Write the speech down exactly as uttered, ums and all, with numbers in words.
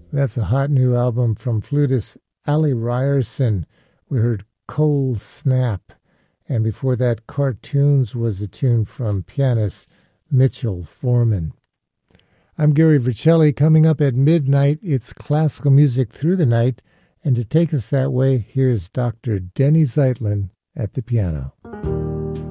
That's a hot new album from flutist Ali Ryerson. We heard Cold Snap. And before that, Cartoons was a tune from pianist Mitchell Foreman. I'm Gary Vercelli. Coming up at midnight, it's classical music through the night. And to take us that way, here's Doctor Denny Zeitlin at the piano.